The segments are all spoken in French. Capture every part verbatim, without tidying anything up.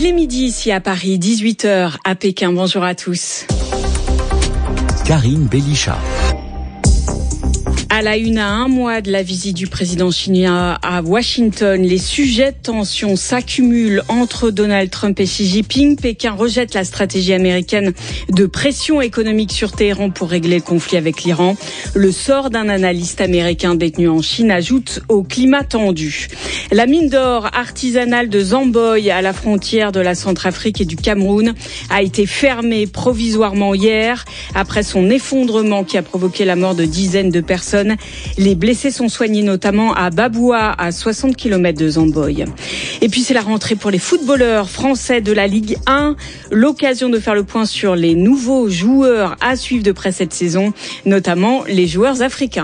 Il est midi ici à Paris, dix-huit heures à Pékin. Bonjour à tous. Karine Bélicha. À la une, à un mois de la visite du président chinois à Washington, les sujets de tension s'accumulent entre Donald Trump et Xi Jinping. Pékin rejette la stratégie américaine de pression économique sur Téhéran pour régler le conflit avec l'Iran. Le sort d'un analyste américain détenu en Chine ajoute au climat tendu. La mine d'or artisanale de Zamboy, à la frontière de la Centrafrique et du Cameroun, a été fermée provisoirement hier après son effondrement qui a provoqué la mort de dizaines de personnes. Les blessés sont soignés notamment à Baboua, à soixante kilomètres de Zamboy. Et puis c'est la rentrée pour les footballeurs français de la Ligue un. L'occasion de faire le point sur les nouveaux joueurs à suivre de près cette saison, notamment les joueurs africains.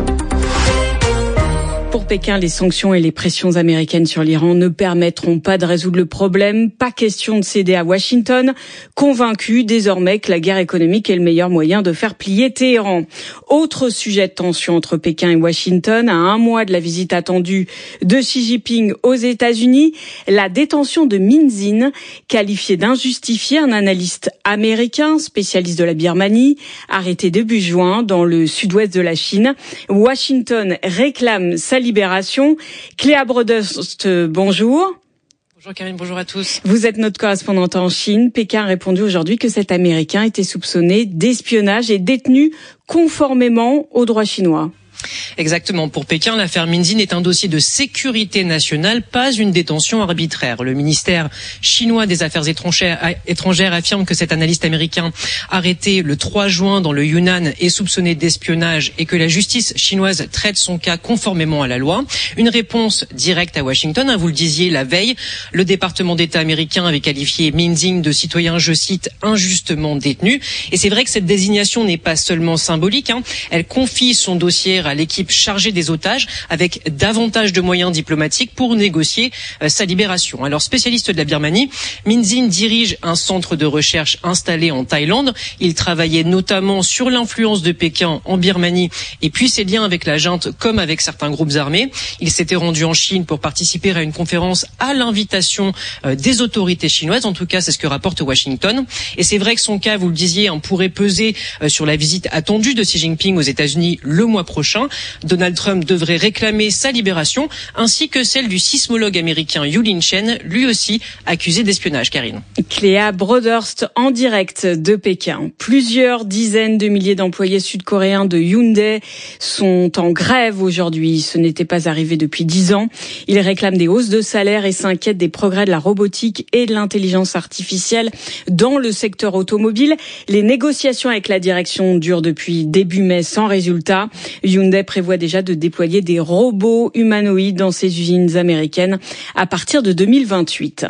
Pour Pékin, les sanctions et les pressions américaines sur l'Iran ne permettront pas de résoudre le problème. Pas question de céder à Washington, convaincu désormais que la guerre économique est le meilleur moyen de faire plier Téhéran. Autre sujet de tension entre Pékin et Washington, à un mois de la visite attendue de Xi Jinping aux États-Unis, la détention de Min Zin, qualifié d'injustifié, un analyste américain, spécialiste de la Birmanie, arrêté début juin dans le sud-ouest de la Chine. Washington réclame sa libération. Cléa Broderst, bonjour. Bonjour Karine, bonjour à tous. Vous êtes notre correspondante en Chine. Pékin a répondu aujourd'hui que cet Américain était soupçonné d'espionnage et détenu conformément au droit chinois. Exactement. Pour Pékin, l'affaire Min Zin est un dossier de sécurité nationale, pas une détention arbitraire. Le ministère chinois des Affaires étrangères affirme que cet analyste américain arrêté le trois juin dans le Yunnan est soupçonné d'espionnage et que la justice chinoise traite son cas conformément à la loi. Une réponse directe à Washington, hein, vous le disiez la veille, le département d'État américain avait qualifié Min Zin de citoyen, je cite, injustement détenu. Et c'est vrai que cette désignation n'est pas seulement symbolique, hein, elle confie son dossier à l'équipe chargée des otages avec davantage de moyens diplomatiques pour négocier euh, sa libération. Alors, spécialiste de la Birmanie, Min Zin dirige un centre de recherche installé en Thaïlande. Il travaillait notamment sur l'influence de Pékin en Birmanie et puis ses liens avec la junte comme avec certains groupes armés. Il s'était rendu en Chine pour participer à une conférence à l'invitation euh, des autorités chinoises. En tout cas, c'est ce que rapporte Washington. Et c'est vrai que son cas, vous le disiez, hein, pourrait peser euh, sur la visite attendue de Xi Jinping aux États-Unis le mois prochain. Donald Trump devrait réclamer sa libération, ainsi que celle du sismologue américain Yulin Chen, lui aussi accusé d'espionnage. Karine. Cléa Broderst en direct de Pékin. Plusieurs dizaines de milliers d'employés sud-coréens de Hyundai sont en grève aujourd'hui. Ce n'était pas arrivé depuis dix ans. Ils réclament des hausses de salaire et s'inquiètent des progrès de la robotique et de l'intelligence artificielle dans le secteur automobile. Les négociations avec la direction durent depuis début mai sans résultat. Hyundai prévoit déjà de déployer des robots humanoïdes dans ses usines américaines à partir de deux mille vingt-huit.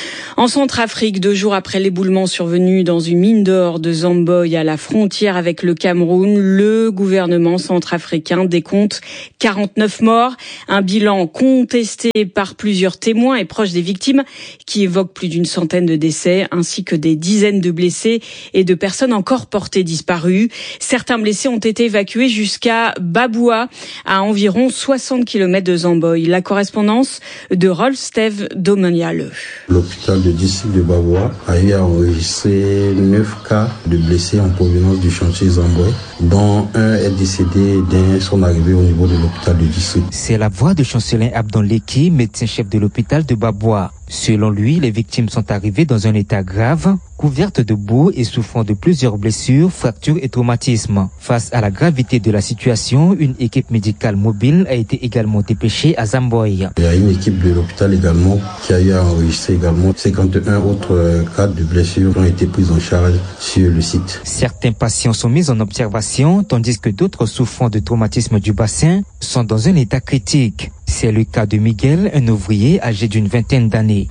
En Centrafrique, deux jours après l'éboulement survenu dans une mine d'or de Zamboy à la frontière avec le Cameroun, le gouvernement centrafricain décompte quarante-neuf morts. Un bilan contesté par plusieurs témoins et proches des victimes qui évoquent plus d'une centaine de décès ainsi que des dizaines de blessés et de personnes encore portées disparues. Certains blessés ont été évacués jusqu'à Baboua, à environ soixante kilomètres de Zamboy. La correspondance de Rolf-Steve Domeniale. L'hôpital de district de Baboua a eu à enregistrer neuf cas de blessés en provenance du chantier Zamboy, dont un est décédé dès son arrivée au niveau de l'hôpital de district. C'est la voix de Chancelin Abdon Leki, médecin-chef de l'hôpital de Baboua. Selon lui, les victimes sont arrivées dans un état grave, couvertes de boue et souffrant de plusieurs blessures, fractures et traumatismes. Face à la gravité de la situation, une équipe médicale mobile a été également dépêchée à Zamboy. Il y a une équipe de l'hôpital également qui a eu à enregistrer également cinquante et un autres cas de blessures qui ont été prises en charge sur le site. Certains patients sont mis en observation, tandis que d'autres souffrant de traumatisme du bassin sont dans un état critique. C'est le cas de Miguel, un ouvrier âgé d'une vingtaine d'années.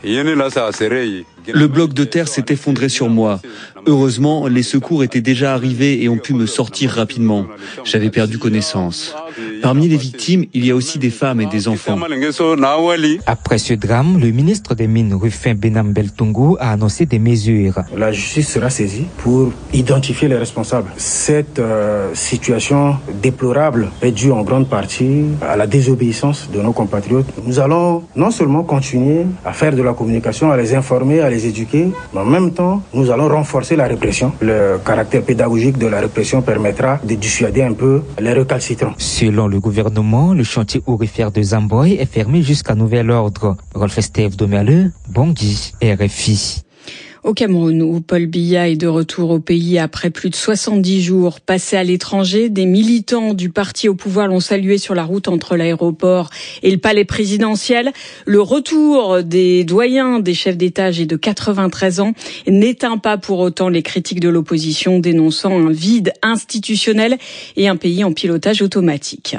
Le bloc de terre s'est effondré sur moi. Heureusement, les secours étaient déjà arrivés et ont pu me sortir rapidement. J'avais perdu connaissance. Parmi les victimes, il y a aussi des femmes et des enfants. Après ce drame, le ministre des Mines, Rufin Benam Beltongo, a annoncé des mesures. La justice sera saisie pour identifier les responsables. Cette euh, situation déplorable est due en grande partie à la désobéissance de nos compatriotes. Nous allons non seulement continuer à faire de la communication, à les informer, à les les éduquer, mais en même temps, nous allons renforcer la répression. Le caractère pédagogique de la répression permettra de dissuader un peu les récalcitrants. Selon le gouvernement, le chantier aurifère de Zamboy est fermé jusqu'à nouvel ordre. Rolf Estève Domerle, Bangui, R F I. Au Cameroun, où Paul Biya est de retour au pays après plus de soixante-dix jours passés à l'étranger, des militants du parti au pouvoir l'ont salué sur la route entre l'aéroport et le palais présidentiel. Le retour des doyens des chefs d'État âgés de quatre-vingt-treize ans n'éteint pas pour autant les critiques de l'opposition, dénonçant un vide institutionnel et un pays en pilotage automatique.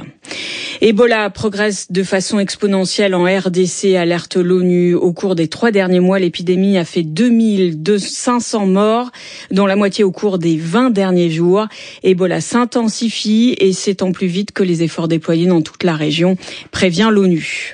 Ebola progresse de façon exponentielle en R D C, alerte l'ONU. Au cours des trois derniers mois, l'épidémie a fait deux mille cinq cents morts, dont la moitié au cours des vingt derniers jours. Ebola s'intensifie et s'étend plus vite que les efforts déployés dans toute la région, prévient l'ONU.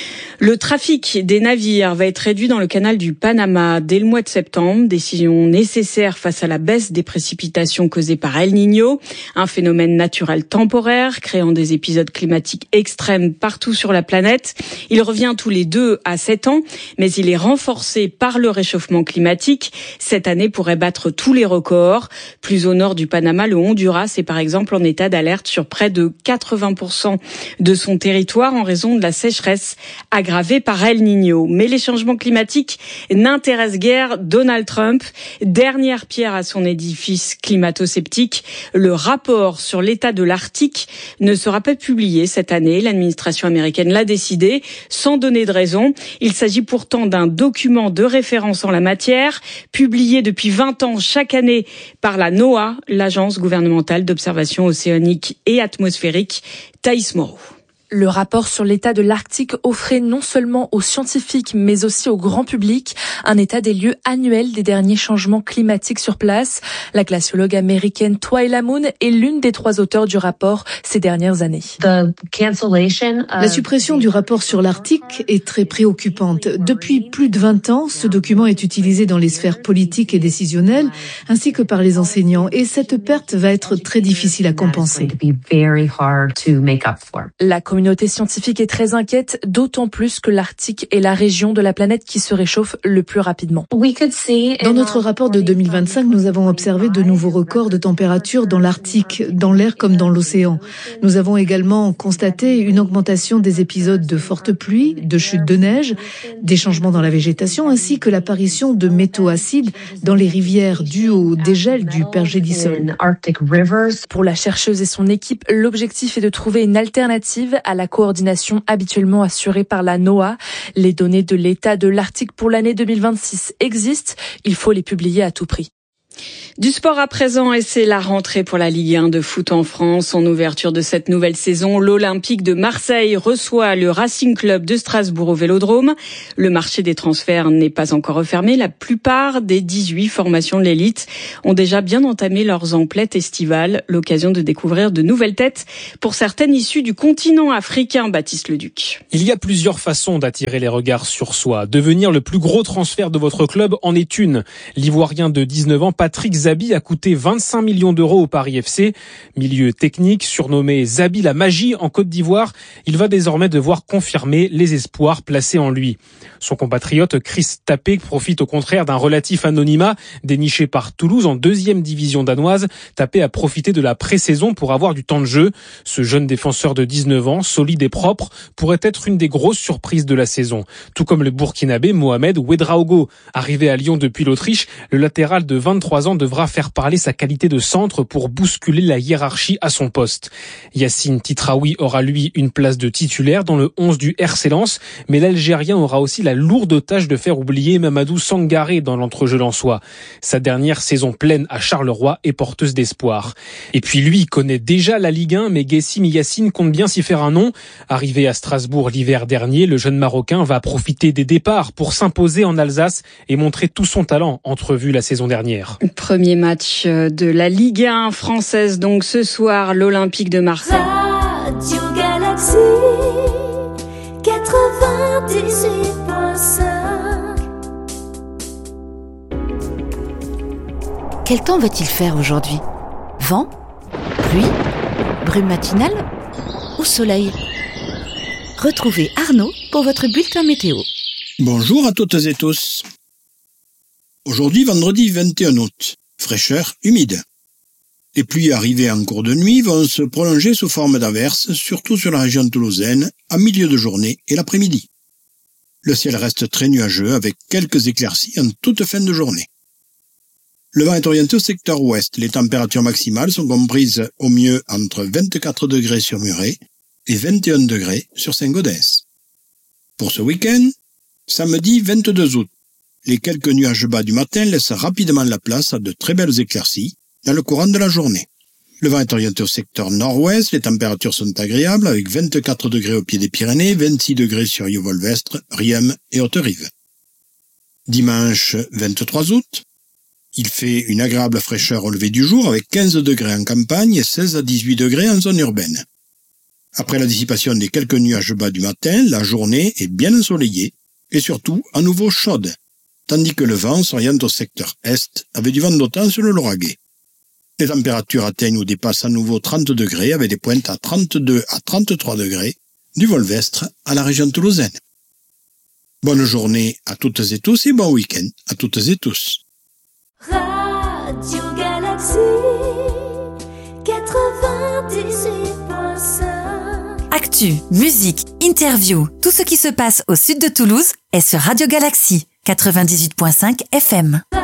Le trafic des navires va être réduit dans le canal du Panama dès le mois de septembre, décision nécessaire face à la baisse des précipitations causées par El Niño, un phénomène naturel temporaire créant des épisodes climatiques extrêmes partout sur la planète. Il revient tous les deux à sept ans, mais il est renforcé par le réchauffement climatique. Cette année pourrait battre tous les records. Plus au nord du Panama, le Honduras est par exemple en état d'alerte sur près de quatre-vingts pour cent de son territoire en raison de la sécheresse aggravée par El Niño. Mais les changements climatiques n'intéressent guère Donald Trump. Dernière pierre à son édifice climato-sceptique, le rapport sur l'état de l'Arctique ne sera pas publié cette année. L'administration américaine l'a décidé, sans donner de raison. Il s'agit pourtant d'un document de référence en la matière, publié depuis vingt ans chaque année par la NOAA, l'agence gouvernementale d'observation océanique et atmosphérique. Thaïs Moreau. Le rapport sur l'état de l'Arctique offrait non seulement aux scientifiques, mais aussi au grand public un état des lieux annuel des derniers changements climatiques sur place. La glaciologue américaine Twyla Moon est l'une des trois auteurs du rapport ces dernières années. La suppression du rapport sur l'Arctique est très préoccupante. Depuis plus de vingt ans, ce document est utilisé dans les sphères politiques et décisionnelles, ainsi que par les enseignants. Et cette perte va être très difficile à compenser. La La communauté scientifique est très inquiète, d'autant plus que l'Arctique est la région de la planète qui se réchauffe le plus rapidement. Dans notre rapport de deux mille vingt-cinq, nous avons observé de nouveaux records de température dans l'Arctique, dans l'air comme dans l'océan. Nous avons également constaté une augmentation des épisodes de fortes pluies, de chutes de neige, des changements dans la végétation, ainsi que l'apparition de métaux acides dans les rivières dues au dégel du pergélisol. Pour la chercheuse et son équipe, l'objectif est de trouver une alternative à la coordination habituellement assurée par la NOAA. Les données de l'état de l'Arctique pour l'année deux mille vingt-six existent. Il faut les publier à tout prix. Du sport à présent, et c'est la rentrée pour la Ligue un de foot en France. En ouverture de cette nouvelle saison, l'Olympique de Marseille reçoit le Racing Club de Strasbourg au Vélodrome. Le marché des transferts n'est pas encore refermé. La plupart des dix-huit formations de l'élite ont déjà bien entamé leurs emplettes estivales. L'occasion de découvrir de nouvelles têtes pour certaines issues du continent africain, Baptiste Leduc. Il y a plusieurs façons d'attirer les regards sur soi. Devenir le plus gros transfert de votre club en est une. L'Ivoirien de dix-neuf ans, Patrick Zabi, a coûté vingt-cinq millions d'euros au Paris F C. Milieu technique, surnommé Zabi la magie en Côte d'Ivoire, il va désormais devoir confirmer les espoirs placés en lui. Son compatriote Chris Tapé profite au contraire d'un relatif anonymat déniché par Toulouse en deuxième division danoise. Tapé a profité de la pré-saison pour avoir du temps de jeu. Ce jeune défenseur de dix-neuf ans, solide et propre, pourrait être une des grosses surprises de la saison. Tout comme le Burkinabé Mohamed Ouedraogo. Arrivé à Lyon depuis l'Autriche, le latéral de vingt-trois ans devra faire parler sa qualité de centre pour bousculer la hiérarchie à son poste. Yacine Titraoui aura lui une place de titulaire dans le onze du R C Lens, mais l'Algérien aura aussi la lourde tâche de faire oublier Mamadou Sangaré dans l'entrejeu lensois. Sa dernière saison pleine à Charleroi est porteuse d'espoir. Et puis lui connaît déjà la Ligue un, mais Guessim Yacine compte bien s'y faire un nom. Arrivé à Strasbourg l'hiver dernier, le jeune Marocain va profiter des départs pour s'imposer en Alsace et montrer tout son talent entrevu la saison dernière. Premier match de la Ligue un française donc ce soir, l'Olympique de Marseille. Radio Galaxy quatre-vingt-dix-huit point cinq. Quel temps va-t-il faire aujourd'hui ? Vent ? Pluie ? Brume matinale ? Ou soleil ? Retrouvez Arnaud pour votre bulletin météo. Bonjour à toutes et tous. Aujourd'hui, vendredi vingt et un août, fraîcheur humide. Les pluies arrivées en cours de nuit vont se prolonger sous forme d'averses, surtout sur la région toulousaine, en milieu de journée et l'après-midi. Le ciel reste très nuageux avec quelques éclaircies en toute fin de journée. Le vent est orienté au secteur ouest. Les températures maximales sont comprises au mieux entre vingt-quatre degrés sur Muret et vingt et un degrés sur Saint-Gaudens. Pour ce week-end, samedi vingt-deux août, les quelques nuages bas du matin laissent rapidement la place à de très belles éclaircies dans le courant de la journée. Le vent est orienté au secteur nord-ouest, les températures sont agréables avec vingt-quatre degrés au pied des Pyrénées, vingt-six degrés sur Yeaux-Volvestre, Riem et Haute-Rive. Dimanche vingt-trois août, il fait une agréable fraîcheur au lever du jour avec quinze degrés en campagne et seize à dix-huit degrés en zone urbaine. Après la dissipation des quelques nuages bas du matin, la journée est bien ensoleillée et surtout à nouveau chaude, tandis que le vent s'oriente au secteur est avec du vent d'automne sur le Lauragais. Les températures atteignent ou dépassent à nouveau trente degrés avec des pointes à trente-deux à trente-trois degrés du Volvestre à la région toulousaine. Bonne journée à toutes et tous et bon week-end à toutes et tous. Radio Galaxy quatre-vingt-dix-huit point cinq. Actu, musique, interview, tout ce qui se passe au sud de Toulouse est sur Radio Galaxy quatre-vingt-dix-huit point cinq F M.